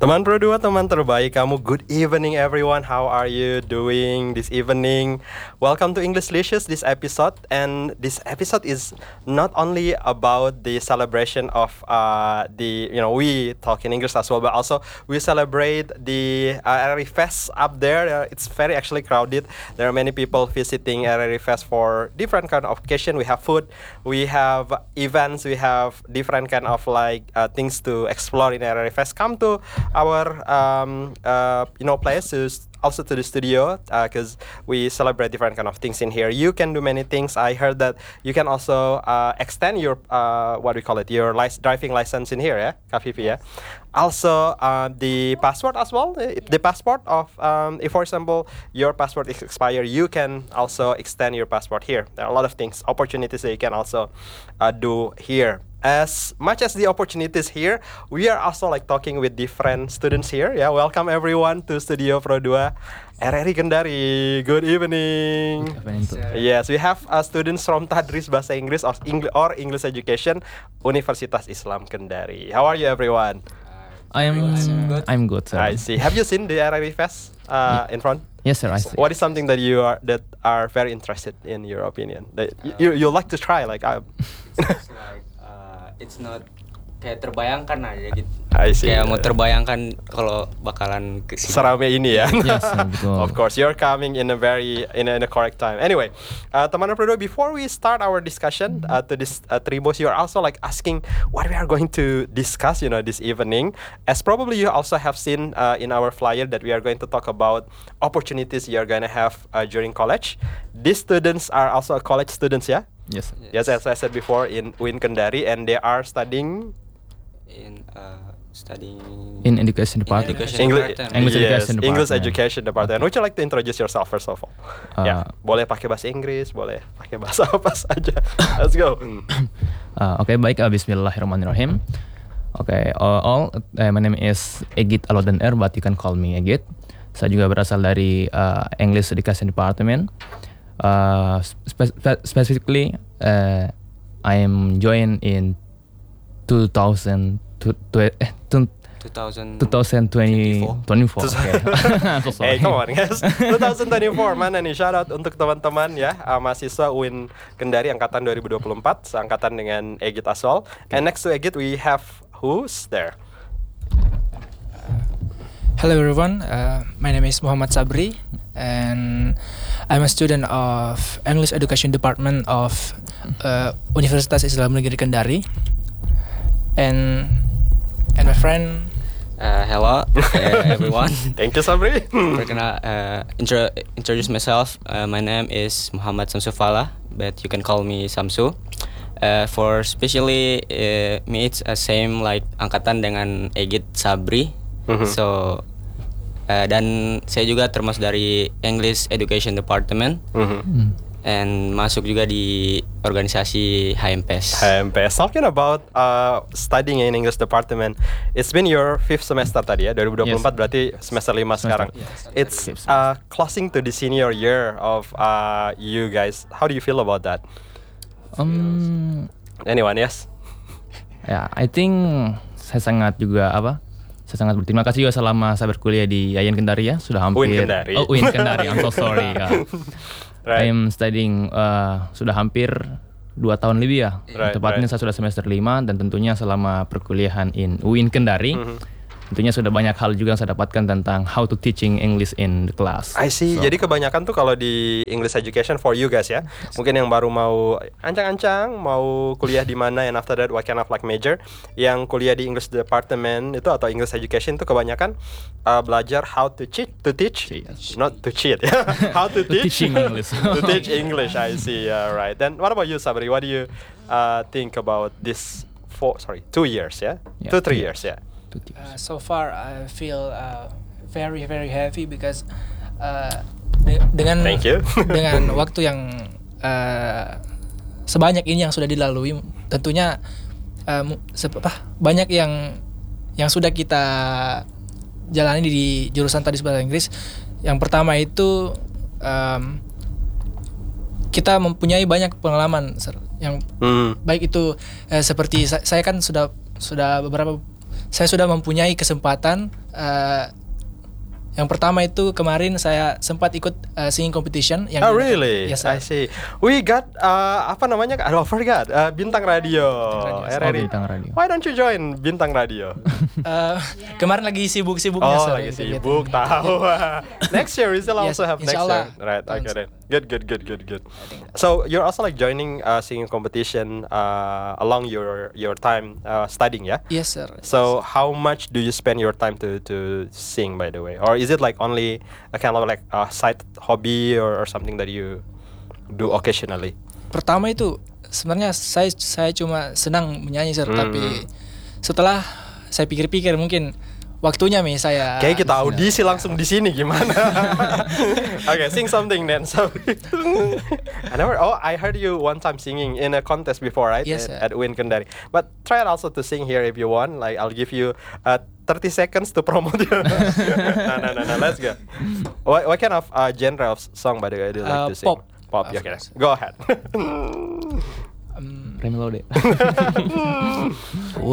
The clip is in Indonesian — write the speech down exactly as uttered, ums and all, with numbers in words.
Teman Pro dua, teman terbaik kamu. Good evening everyone. How are you doing this evening? Welcome to Englishlicious this episode. And this episode is not only about the celebration of uh, the, you know, we talk in English as well, but also we celebrate the uh, R R E Fest up there. Uh, it's very actually crowded. There are many people visiting R R E Fest for different kind of occasion. We have food, we have events, we have different kind of like uh, things to explore in R R E Fest. Come to our um, uh, you know places, also to the studio, because uh, we celebrate different kind of things in here. You can do many things. I heard that you can also uh, extend your uh, what do we call it, your lic- driving license in here, yeah, Kak Vivi, yeah. Also uh, the passport as well. The passport of um, if for example your passport is expired, you can also extend your passport here. There are a lot of things, opportunities that you can also uh, do here. As much as the opportunities here, we are also like talking with different students here. Yeah, welcome everyone to Studio Pro dua R R E Kendari. Good evening. Good evening. Yes, we have uh, students from Tadris Bahasa Inggris or English, or English Education, Universitas Islam Kendari. How are you everyone? I'm good. I'm good, sir. I see. Have you seen the R R E Fest uh, in front? Yes, sir. I see. What is something that you are that are very interested in your opinion that uh, you you like to try? Like I. It's not kayak terbayangkan aja gitu. I see. Kayak mau terbayangkan kalau bakalan ke sini. Seramai ini ya. Yes, betul. Of course, you're coming in a very in a, in a correct time. Anyway, uh, teman Pro dua, before we start our discussion uh, to this uh, Tribos, you are also like asking what we are going to discuss, you know, this evening. As probably you also have seen uh, in our flyer that we are going to talk about opportunities you are going to have uh, during college. These students are also college students, yeah. Yes. Yes, as I said before, in U I N Kendari, and they are studying in uh, studying in education department. In education English, department. English yes, education department. English education department. Would you like to introduce yourself first of all? Uh, Ya, boleh pakai bahasa Inggris, boleh pakai bahasa apa saja. Let's go. uh, Oke, okay, baik. Uh, Bismillahirrahmanirrahim. Oke, okay, all, all uh, my name is Egit Alodan Er, but you can call me Egit. Saya juga berasal dari uh, English Education Department. Uh, spe- specifically, uh, I am joined in two thousand twenty, twenty twenty-four. Okay. So sorry. Hey, come on guys. twenty twenty-four mana nih? Shout out untuk teman-teman ya, uh, mahasiswa U I N Kendari angkatan dua ribu dua puluh empat, seangkatan dengan Egit Aswal. Okay. And next to Egit we have who's there? Hello everyone, uh, my name is Muhammad Sabri and I'm a student of English Education Department of uh, Universitas Islam Negeri Kendari, and and my friend. Uh, hello uh, everyone. Thank you, Sabri. Perkenal, uh, intro, introduce myself. Uh, my name is Muhammad Samsu Fala, but you can call me Samsu. Uh, for especially uh, me it's uh, same like angkatan dengan Egit Sabri. Mm-hmm. So uh, dan saya juga termasuk dari English Education Department, mm-hmm. mm. and masuk juga di organisasi H M P S. H M P S. Talking about uh, studying in English Department, it's been your fifth semester tadi ya, dua ribu dua puluh empat. Yes. Berarti semester lima sekarang. Yes. It's uh, closing to the senior year of uh, you guys. How do you feel about that? Um, Anyone, yes? Ya, yeah, I think saya sangat juga apa? Saya sangat berterima kasih juga selama saya berkuliah di I A I N Kendari ya, sudah hampir. U I N Kendari. Oh, U I N Kendari. I'm so sorry. Ya. Right. I am studying uh, sudah hampir dua tahun lebih ya. Right, Tepatnya right. saya sudah semester lima, dan tentunya selama perkuliahan in U I N Kendari. Mm-hmm. Tentunya sudah banyak hal juga yang saya dapatkan tentang how to teaching English in the class. I see. So. Jadi kebanyakan tuh kalau di English Education for you guys ya, yes. Mungkin yang baru mau ancang-ancang mau kuliah di mana, and after that what kind of like major, yang kuliah di English Department itu atau English Education itu kebanyakan uh, belajar how to cheat, to teach, yes. Not to cheat, ya. How to teach, teaching English. To teach English. I see. Yeah, right. Then what about you, Sabri? What do you uh, think about this? Four, sorry, two years, yeah, yeah two three years, yeah. Uh, so far, I feel uh, very very happy because uh, de- dengan Thank you. dengan waktu yang uh, sebanyak ini yang sudah dilalui, tentunya um, sep- apa, banyak yang yang sudah kita jalani di jurusan tadi bahasa Inggris. Yang pertama itu um, kita mempunyai banyak pengalaman yang mm. baik itu eh, seperti sa- saya kan sudah sudah beberapa saya sudah mempunyai kesempatan. Uh, yang pertama itu kemarin saya sempat ikut uh, singing competition. Yang Oh really? Yes, I see. We got uh, apa namanya? I forgot. Uh, Bintang Radio. Bintang Radio. R R I. Oh, Bintang Radio. Why don't you join Bintang Radio? uh, kemarin lagi sibuk-sibuknya. Oh, sir, lagi gitu, sibuk, gitu. tahu. Next year we still Yes, also have next inshallah. year, right? Tahun Okay, then. Good, good, good, good, good. So you're also like joining uh, singing competition uh, along your your time uh, studying, yeah? Yes, sir. So how much do you spend your time to to sing, by the way, or is it like only a kind of like a side hobby or, or something that you do occasionally? Pertama itu sebenarnya saya saya cuma senang menyanyi, sir. Hmm. Tapi setelah saya pikir-pikir mungkin waktunya nih saya. Kayak kita audisi langsung di sini gimana? Okay, sing something then. So I never. Oh, I heard you one time singing in a contest before, right? Yes, at, sir. at Win Kendari. But try it also to sing here if you want. Like I'll give you uh, thirty seconds to promote you. no, no, no, no. Let's go. What, what kind of uh, genre of song, by the way, do you like Uh, to sing? pop. Pop. Of Okay, course. go ahead. Um, Remy Laude.